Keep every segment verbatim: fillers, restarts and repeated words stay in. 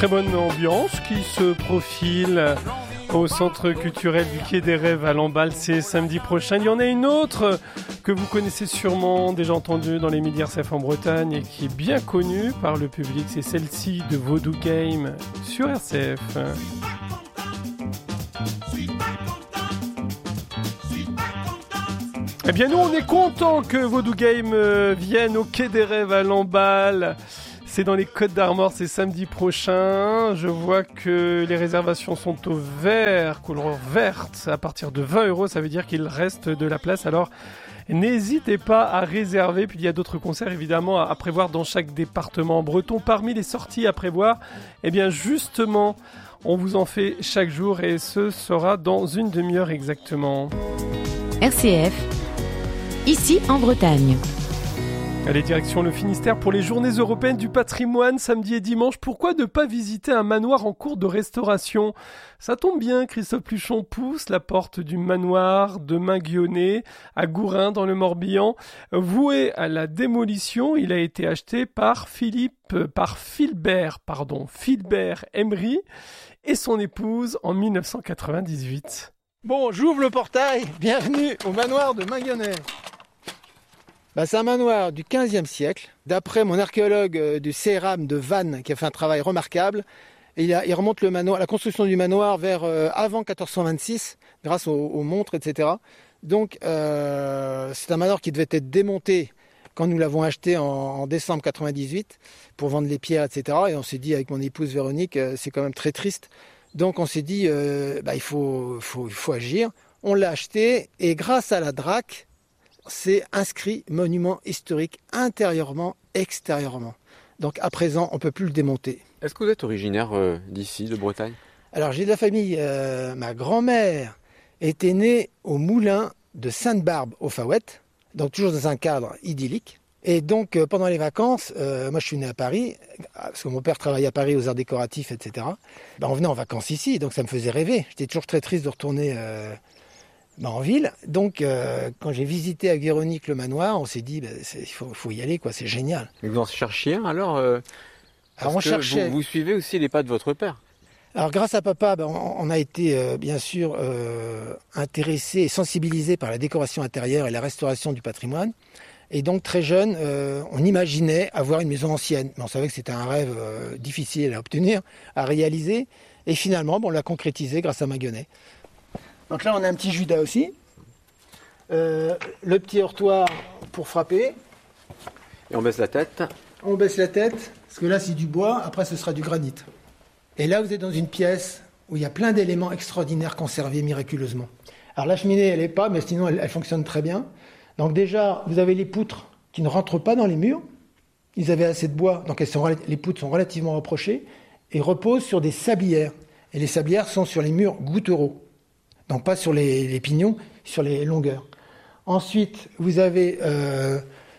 très bonne ambiance qui se profile au centre culturel du Quai des Rêves à Lamballe, c'est samedi prochain. Il y en a une autre que vous connaissez sûrement, déjà entendue dans les médias R C F en Bretagne et qui est bien connue par le public, c'est celle-ci de Vodou Game sur R C F. Eh bien nous on est content que Vodou Game euh, vienne au Quai des Rêves à Lamballe. C'est dans les Côtes d'Armor, c'est samedi prochain. Je vois que les réservations sont au vert, couleur verte, à partir de vingt euros. Ça veut dire qu'il reste de la place. Alors, n'hésitez pas à réserver. Puis il y a d'autres concerts, évidemment, à prévoir dans chaque département breton. Parmi les sorties à prévoir, eh bien, justement, on vous en fait chaque jour et ce sera dans une demi-heure exactement. R C F, ici en Bretagne. Allez, direction le Finistère pour les Journées européennes du patrimoine, samedi et dimanche. Pourquoi ne pas visiter un manoir en cours de restauration ? Ça tombe bien, Christophe Pluchon pousse la porte du manoir de Mainguionnet à Gourin dans le Morbihan. Voué à la démolition, il a été acheté par Philippe, par Philbert, pardon, Philbert Emery et son épouse en dix-neuf cent quatre-vingt-dix-huit. Bon, j'ouvre le portail. Bienvenue au manoir de Mainguionnet. Bah, c'est un manoir du quinzième siècle. D'après mon archéologue euh, du C R A M de Vannes, qui a fait un travail remarquable, et il, a, il remonte le manoir, la construction du manoir vers euh, avant quatorze cent vingt-six, grâce aux, aux montres, et cetera. Donc, euh, c'est un manoir qui devait être démonté quand nous l'avons acheté en, en décembre quatre-vingt-dix-huit pour vendre les pierres, et cetera. Et on s'est dit avec mon épouse Véronique, euh, c'est quand même très triste. Donc, on s'est dit, euh, bah, il faut, faut, il faut agir. On l'a acheté et grâce à la D R A C, c'est inscrit monument historique intérieurement, extérieurement. Donc à présent, on ne peut plus le démonter. Est-ce que vous êtes originaire euh, d'ici, de Bretagne ? Alors j'ai de la famille, euh, ma grand-mère était née au moulin de Sainte-Barbe au Faouette, donc toujours dans un cadre idyllique. Et donc euh, pendant les vacances, euh, moi je suis né à Paris, parce que mon père travaillait à Paris aux arts décoratifs, et cetera. Ben, on venait en vacances ici, donc ça me faisait rêver. J'étais toujours très triste de retourner euh, ben, en ville. Donc euh, quand j'ai visité avec Véronique le manoir, on s'est dit, ben, il faut, faut y aller, quoi, c'est génial. Et vous en cherchiez un alors euh, Alors on que cherchait. Vous, vous suivez aussi les pas de votre père ? Alors grâce à papa, ben, on, on a été euh, bien sûr euh, intéressé et sensibilisé par la décoration intérieure et la restauration du patrimoine. Et donc très jeune, euh, on imaginait avoir une maison ancienne. Mais on savait que c'était un rêve euh, difficile à obtenir, à réaliser. Et finalement, bon, on l'a concrétisé grâce à Mainguionnet. Donc là, on a un petit Judas aussi. Euh, le petit heurtoir pour frapper. Et on baisse la tête. On baisse la tête, parce que là, c'est du bois. Après, ce sera du granit. Et là, vous êtes dans une pièce où il y a plein d'éléments extraordinaires conservés miraculeusement. Alors la cheminée, elle n'est pas, mais sinon, elle, elle fonctionne très bien. Donc déjà, vous avez les poutres qui ne rentrent pas dans les murs. Ils avaient assez de bois, donc elles sont, les poutres sont relativement rapprochées et reposent sur des sablières. Et les sablières sont sur les murs gouttereaux. Donc pas sur les, les pignons, sur les longueurs. Ensuite, vous avez euh,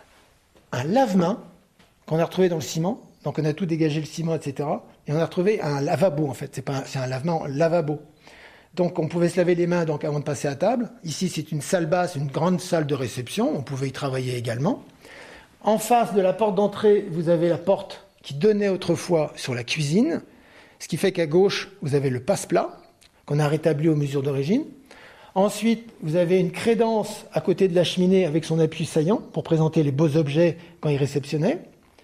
un lave-main qu'on a retrouvé dans le ciment. Donc on a tout dégagé le ciment, et cetera. Et on a retrouvé un lavabo en fait. C'est pas un, c'est un lavement lavabo. Donc on pouvait se laver les mains donc, avant de passer à table. Ici c'est une salle basse, une grande salle de réception. On pouvait y travailler également. En face de la porte d'entrée, vous avez la porte qui donnait autrefois sur la cuisine. Ce qui fait qu'à gauche, vous avez le passe-plat qu'on a rétabli aux mesures d'origine. Ensuite, vous avez une crédence à côté de la cheminée avec son appui saillant pour présenter les beaux objets quand il réceptionnait.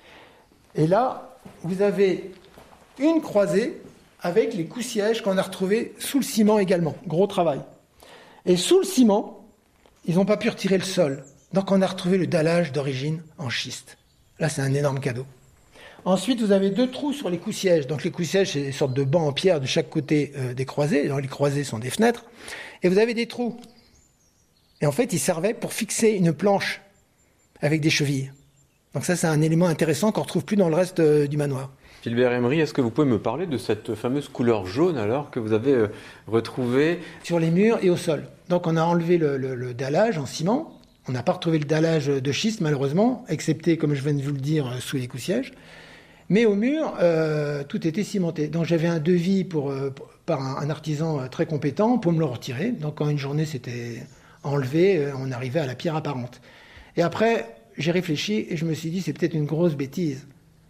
Et là, vous avez une croisée avec les coups-sièges qu'on a retrouvés sous le ciment également. Gros travail. Et sous le ciment, ils n'ont pas pu retirer le sol. Donc on a retrouvé le dallage d'origine en schiste. Là, c'est un énorme cadeau. Ensuite, vous avez deux trous sur les coups-sièges. Donc les coups-sièges, c'est des sortes de bancs en pierre de chaque côté euh, des croisées. Alors, les croisées sont des fenêtres. Et vous avez des trous. Et en fait, ils servaient pour fixer une planche avec des chevilles. Donc ça, c'est un élément intéressant qu'on ne retrouve plus dans le reste euh, du manoir. Philbert Emery, est-ce que vous pouvez me parler de cette fameuse couleur jaune alors que vous avez euh, retrouvée sur les murs et au sol. Donc on a enlevé le, le, le dallage en ciment. On n'a pas retrouvé le dallage de schiste malheureusement, excepté, comme je viens de vous le dire, sous les coups-sièges. Mais au mur, euh, tout était cimenté. Donc j'avais un devis pour, euh, pour, par un, un artisan très compétent pour me le retirer. Donc en une journée, c'était enlevé, euh, on arrivait à la pierre apparente. Et après, j'ai réfléchi et je me suis dit, c'est peut-être une grosse bêtise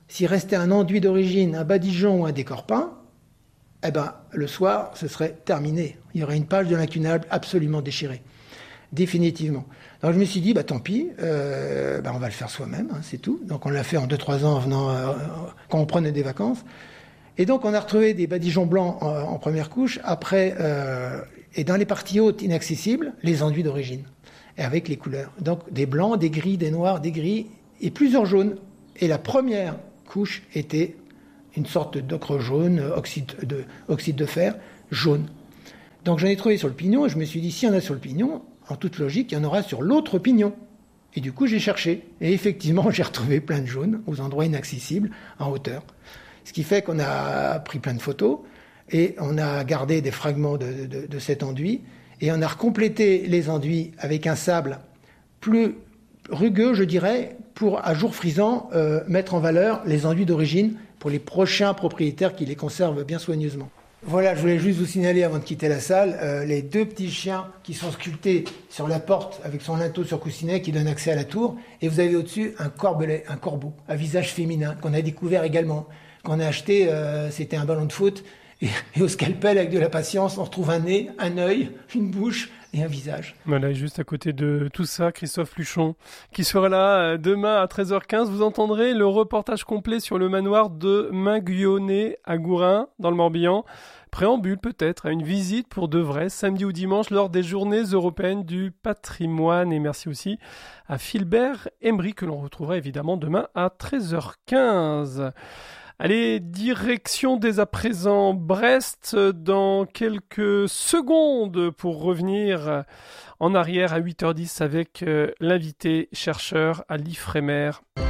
S'il restait un enduit d'origine, un badigeon ou un décor peint, eh ben, le soir, ce serait terminé. Il y aurait une page de l'incunable absolument déchirée. Définitivement. Donc je me suis dit, bah tant pis, euh, bah, on va le faire soi-même, hein, c'est tout. Donc on l'a fait en deux trois ans en venant, euh, quand on prenait des vacances. Et donc on a retrouvé des badigeons blancs en, en première couche, après, euh, et dans les parties hautes inaccessibles, les enduits d'origine, et avec les couleurs. Donc des blancs, des gris, des noirs, des gris, et plusieurs jaunes. Et la première couche était une sorte d'ocre jaune, oxyde de, oxyde de fer, jaune. Donc j'en ai trouvé sur le pignon, et je me suis dit, s'il y en a sur le pignon, en toute logique, il y en aura sur l'autre pignon. Et du coup, j'ai cherché. Et effectivement, j'ai retrouvé plein de jaunes aux endroits inaccessibles, en hauteur. Ce qui fait qu'on a pris plein de photos et on a gardé des fragments de, de, de cet enduit. Et on a recomplété les enduits avec un sable plus rugueux, je dirais, pour, à jour frisant, euh, mettre en valeur les enduits d'origine pour les prochains propriétaires qui les conservent bien soigneusement. Voilà, je voulais juste vous signaler avant de quitter la salle, euh, les deux petits chiens qui sont sculptés sur la porte avec son linteau sur coussinet qui donne accès à la tour. Et vous avez au-dessus un corbelet, un corbeau, à visage féminin qu'on a découvert également. Qu'on a acheté, euh, c'était un ballon de foot. Et, et au scalpel, avec de la patience, on retrouve un nez, un œil, une bouche et un visage. Voilà, et juste à côté de tout ça, Christophe Luchon, qui sera là demain à treize heures quinze. Vous entendrez le reportage complet sur le manoir de Minguionnet à Gourin, dans le Morbihan. Préambule peut-être à une visite pour de vrai, samedi ou dimanche, lors des Journées européennes du patrimoine. Et merci aussi à Philbert Emery, que l'on retrouvera évidemment demain à treize heures quinze. Allez, direction dès à présent Brest dans quelques secondes pour revenir en arrière à huit heures dix avec euh, l'invité chercheur à l'Ifremer.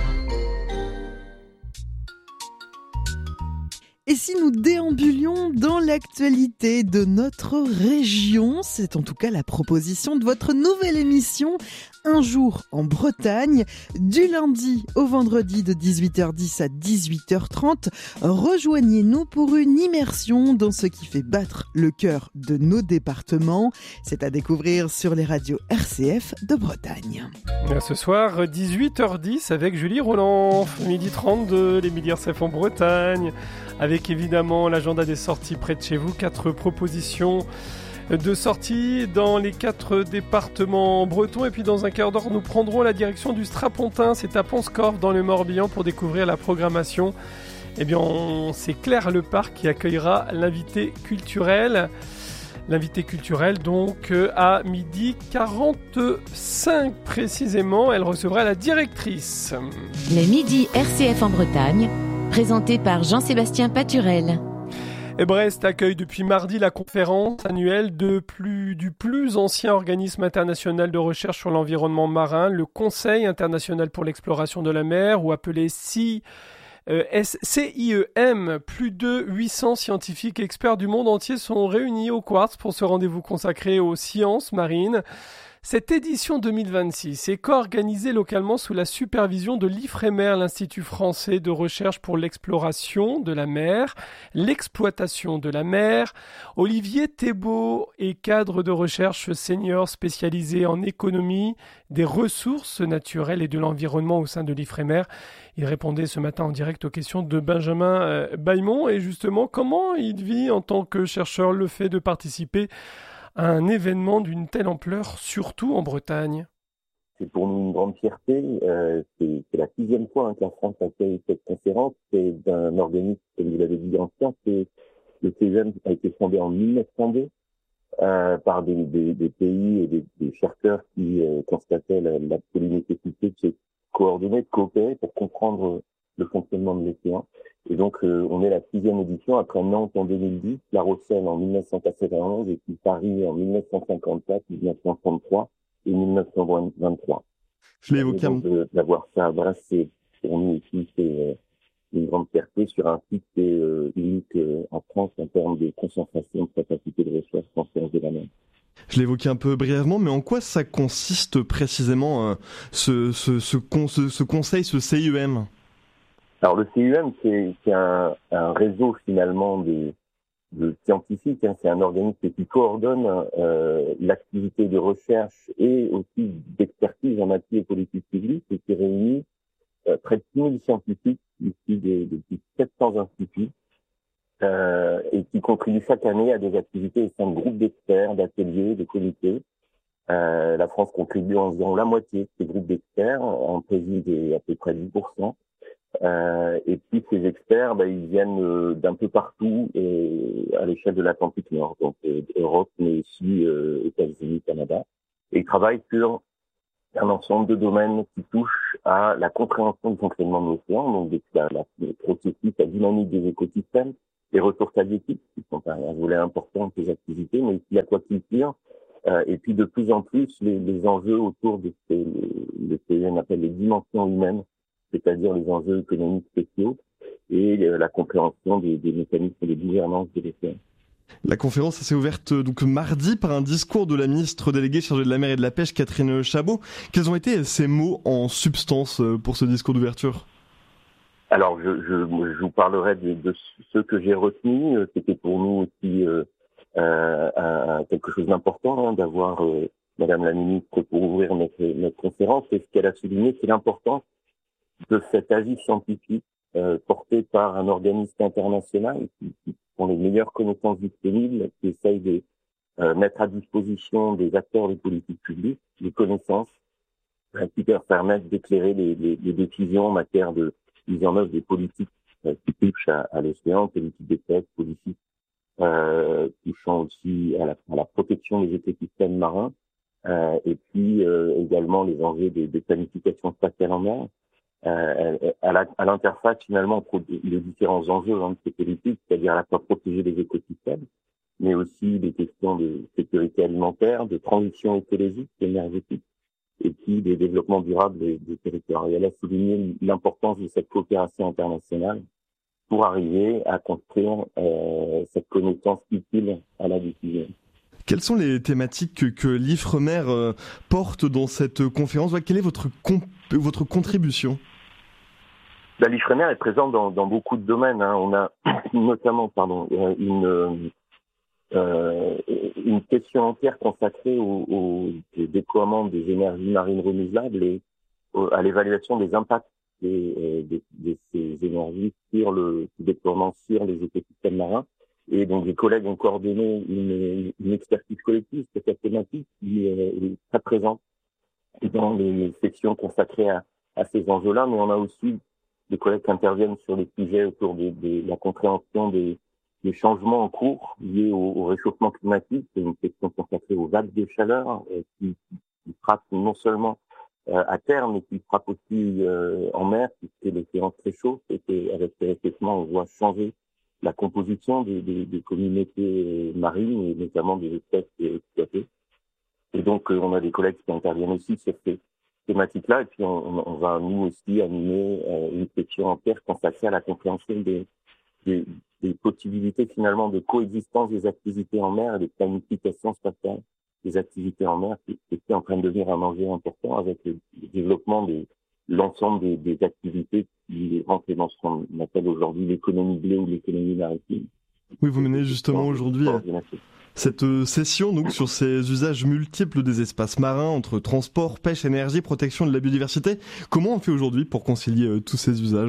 Et si nous déambulions dans l'actualité de notre région, c'est en tout cas la proposition de votre nouvelle émission Un jour en Bretagne, du lundi au vendredi de dix-huit heures dix à dix-huit heures trente. Rejoignez-nous pour une immersion dans ce qui fait battre le cœur de nos départements. C'est à découvrir sur les radios R C F de Bretagne. Et ce soir, dix-huit heures dix avec Julie Roland, midi trente de l'Émilie R C F en Bretagne. Avec évidemment l'agenda des sorties près de chez vous, quatre propositions de sorties dans les quatre départements bretons. Et puis dans un quart d'heure, nous prendrons la direction du Strapontin, c'est à Pont-Scorff dans le Morbihan pour découvrir la programmation. Eh bien, on... c'est Claire Leparc qui accueillera l'invité culturel. L'invité culturel, donc, à midi quarante-cinq précisément, elle recevra la directrice. Les midis R C F en Bretagne, présenté par Jean-Sébastien Paturel. Et Brest accueille depuis mardi la conférence annuelle de plus, du plus ancien organisme international de recherche sur l'environnement marin, le Conseil international pour l'exploration de la mer, ou appelé C I E M. Plus de huit cents scientifiques et experts du monde entier sont réunis au Quartz pour ce rendez-vous consacré aux sciences marines. Cette édition deux mille vingt-six est co-organisée localement sous la supervision de l'Ifremer, l'Institut français de recherche pour l'exploration de la mer, l'exploitation de la mer. Olivier Thébault est cadre de recherche senior spécialisé en économie des ressources naturelles et de l'environnement au sein de l'Ifremer. Il répondait ce matin en direct aux questions de Benjamin euh, Bailmont. Et justement, comment il vit en tant que chercheur le fait de participer à un événement d'une telle ampleur, surtout en Bretagne? C'est pour nous une grande fierté. Euh, c'est, c'est la sixième fois hein, que la France accueille cette conférence. C'est d'un organisme, comme vous l'avez dit, ancien. C'est, le C E M a été fondé en mille neuf cent deux euh, par des, des, des pays et des, des chercheurs qui euh, constataient la, l'absolue nécessité de se coordonner, de coopérer pour comprendre le fonctionnement de l'océan. Et donc, euh, on est la sixième édition, après Nantes en deux mille dix, La Rochelle en dix-neuf cent quatre-vingt-onze, et puis Paris en dix-neuf cent cinquante-quatre, dix-neuf cent trente-trois et dix-neuf cent vingt-trois. Je l'ai évoqué. Donc, euh, d'avoir ça à Brest, c'est, pour nous ici, c'est euh, une grande fierté sur un site qui est euh, unique euh, en France en termes de concentration de capacité de recherche en sciences de la mer. Je l'évoquais un peu brièvement, mais en quoi ça consiste précisément euh, ce, ce, ce, con, ce, ce conseil, ce C I E M? Alors le C I E M, c'est, c'est un, un réseau finalement de, de scientifiques, hein. C'est un organisme qui coordonne euh, l'activité de recherche et aussi d'expertise en matière politique publique et qui réunit euh, près de six mille scientifiques issus de, de plus de sept cents instituts euh, et qui contribuent chaque année à des activités au sein de groupes d'experts, d'ateliers, de comités. Euh, la France contribue environ la moitié de ces groupes d'experts, en préside à peu près dix pour cent. Euh, et puis ces experts, bah, ils viennent euh, d'un peu partout euh, à l'échelle de l'Atlantique Nord, donc euh, Europe, mais aussi euh, États-Unis, Canada. Et ils travaillent sur un ensemble de domaines qui touchent à la compréhension du fonctionnement de l'océan, donc des, la, la, le processus, la dynamique des écosystèmes, les ressources halieutiques, qui sont un, un volet important de ces activités, mais aussi l'aquaculture, euh, et puis de plus en plus les, les enjeux autour de ce que on appelle les dimensions humaines, c'est-à-dire les enjeux économiques spéciaux et euh, la compréhension des, des mécanismes de gouvernance de l'océan. La conférence s'est ouverte donc mardi par un discours de la ministre déléguée chargée de la mer et de la pêche, Catherine Chabot. Quels ont été ces mots en substance pour ce discours d'ouverture ? Alors, je, je, je vous parlerai de, de ceux que j'ai retenus. C'était pour nous aussi euh, euh, un, quelque chose d'important hein, d'avoir euh, Madame la ministre pour ouvrir notre, notre conférence. Et ce qu'elle a souligné, c'est l'importance de cet avis scientifique euh, porté par un organisme international qui, qui ont les meilleures connaissances disponibles, qui essaye de euh, mettre à disposition des acteurs des politiques publiques des connaissances euh, qui leur permettent d'éclairer les, les, les décisions en matière de mise en œuvre des politiques euh, qui touchent à, à l'océan, politiques de pêche, politiques euh, touchant aussi à la, à la protection des écosystèmes marins, euh, et puis euh, également les enjeux de, de planification spatiale en mer. Euh, à, la, à l'interface finalement entre les différents enjeux hein, de ces politiques, c'est-à-dire à la fois protéger les écosystèmes, mais aussi des questions de sécurité alimentaire, de transition écologique, énergétique, et puis des développements durables des, des territoires. Et elle a souligné l'importance de cette coopération internationale pour arriver à construire euh, cette connaissance utile à la décision. Quelles sont les thématiques que, que l'Ifremer euh, porte dans cette conférence ? Quelle est votre, comp- votre contribution ? Ben, L'Ifremer est présente dans, dans beaucoup de domaines. Hein. On a notamment pardon, une, euh, une question entière consacrée au, au déploiement des énergies marines renouvelables et au, à l'évaluation des impacts des, de, de ces énergies sur le déploiement sur les écosystèmes marins. Et donc, les collègues ont coordonné une, une expertise collective sur cette thématique qui est très présente dans les sessions consacrées à, à ces enjeux-là. Mais on a aussi des collègues qui interviennent sur les sujets autour de, de la compréhension des, des changements en cours liés au, au réchauffement climatique. C'est une question consacrée aux vagues de chaleur euh, qui, qui frappent non seulement euh, à terre, mais qui frappent aussi euh, en mer, puisque l'océan se réchauffe et qu'avec ces réchauffements, on voit changer la composition des, des, des communautés marines et notamment des espèces exploitées. Et donc, euh, on a des collègues qui interviennent aussi sur ces thématiques-là. Et puis, on, on va, nous aussi, animer euh, une section entière consacrée à la compréhension des, des, des possibilités, finalement, de coexistence des activités en mer et de planification spatiale des activités en mer, qui, qui est en train de devenir un enjeu important avec le, le développement de l'ensemble des, des activités qui rentrent dans ce qu'on appelle aujourd'hui l'économie bleue ou l'économie maritime. Oui, vous menez justement aujourd'hui cette session donc sur ces usages multiples des espaces marins entre transport, pêche, énergie, protection de la biodiversité. Comment on fait aujourd'hui pour concilier euh, tous ces usages ?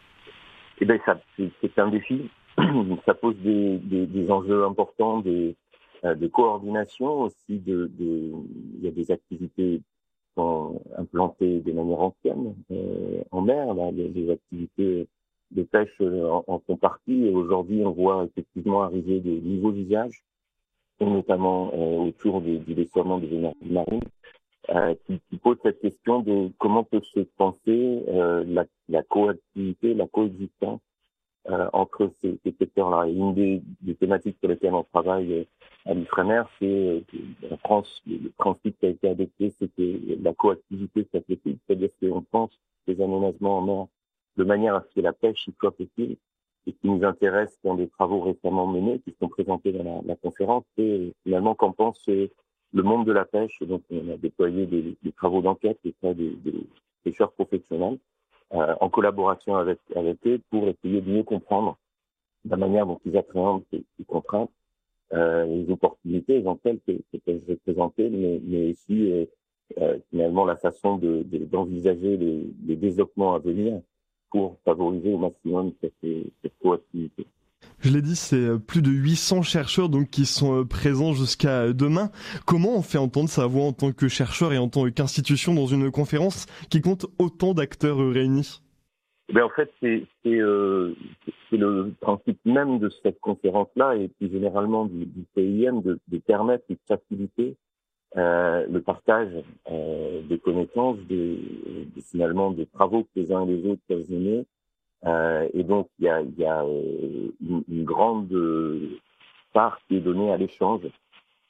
Eh bien, ça, c'est, c'est un défi. Ça pose des, des, des enjeux importants, des, euh, de coordination aussi. De, de, il y a des activités qui sont implantées de manière ancienne euh, en mer. Là, les, les activités de pêche euh, en, en font partie. Et aujourd'hui, on voit effectivement arriver des nouveaux usages, et notamment euh, autour du, du déploiement des énergies marines, euh, qui, qui pose cette question de comment peut se penser euh, la, la coactivité, la coexistence euh, entre ces, ces secteurs-là. Et une des, des thématiques sur lesquelles on travaille euh, à l'Ifremer, c'est euh, en France, le, le principe qui a été adopté, c'est que la coactivité s'applique, c'est-à-dire qu'on pense les aménagements en mer de manière à ce que la pêche y soit possible. Et ce qui nous intéresse dans des travaux récemment menés, qui sont présentés dans la, la conférence, c'est finalement qu'en pense le monde de la pêche. Et donc, on a déployé des, des travaux d'enquête auprès des, des pêcheurs professionnels, euh, en collaboration avec, avec eux, pour essayer de mieux comprendre la manière dont ils appréhendent ces, ces contraintes, euh, les opportunités éventuelles que, que peuvent représenter, mais, mais aussi euh, euh, finalement la façon de, de, d'envisager les, les développements à venir pour favoriser au maximum cette, cette coactivité. Je l'ai dit, c'est plus de huit cents chercheurs donc qui sont présents jusqu'à demain. Comment on fait entendre sa voix en tant que chercheur et en tant qu'institution dans une conférence qui compte autant d'acteurs réunis ? Ben en fait, c'est, c'est, euh, c'est le principe même de cette conférence-là et plus généralement du, du C I M de, de permettre et de faciliter euh, le partage euh, des connaissances, des, des, finalement des travaux que les uns et les autres peuvent mener. Euh, et donc, il y a, il y a euh, une, une grande part qui est donnée à l'échange